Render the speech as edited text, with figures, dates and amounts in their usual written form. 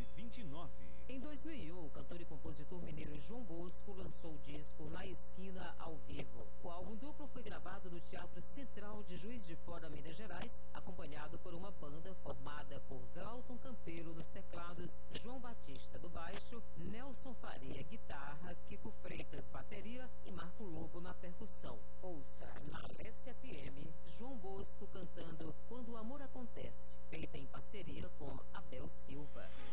1929. Em 2001, o cantor e compositor mineiro João Bosco lançou o disco Na Esquina ao vivo. O álbum duplo foi gravado no Teatro Central de Juiz de Fora, Minas Gerais, acompanhado por uma banda formada por Glauton Campelo nos teclados, João Batista do baixo, Nelson Faria guitarra, Kiko Freitas bateria e Marco Lobo na percussão. Ouça na Alessia FM, João Bosco cantando Quando o Amor Acontece, feita em parceria com Abel Silva.